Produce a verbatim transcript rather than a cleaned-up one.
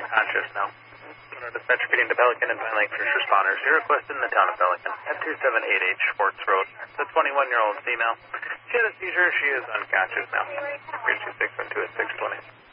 unconscious now. Dispatch repeating to Pelican and Pine Lake first responders. You're requested in the town of Pelican at two seven eight eight Schwartz Road. It's a twenty-one-year-old female. She had a seizure. She is unconscious now. three two six one two eight six two zero.